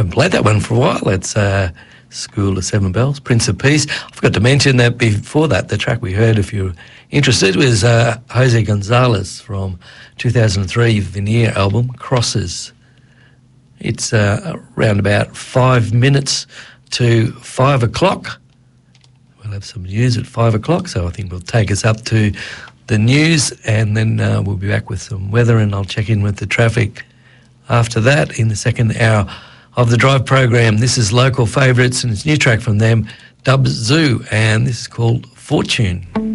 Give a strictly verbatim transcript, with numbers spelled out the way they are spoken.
haven't played that one for a while. It's uh, School of Seven Bells, Prince of Peace. I forgot to mention that before that, the track we heard, if you're interested, was uh, Jose Gonzalez from two thousand three Veneer album, Crosses. It's uh, around about five minutes to five o'clock. We'll have some news at five o'clock, so I think we'll take us up to the news, and then uh, we'll be back with some weather, and I'll check in with the traffic after that in the second hour of the Drive program. This is Local Favourites, and it's a new track from them, Dub Zoo, and this is called Fortune.